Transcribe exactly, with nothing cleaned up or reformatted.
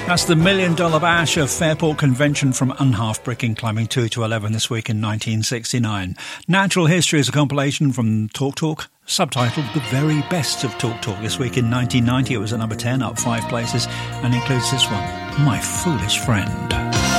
That's the Million Dollar Bash of Fairport Convention from Unhalf Bricking, climbing two to eleven this week in nineteen sixty-nine. Natural History is a compilation from Talk Talk, subtitled The Very Best of Talk Talk. This week in nineteen ninety it was at number ten, up five places, and includes this one, My Foolish Friend.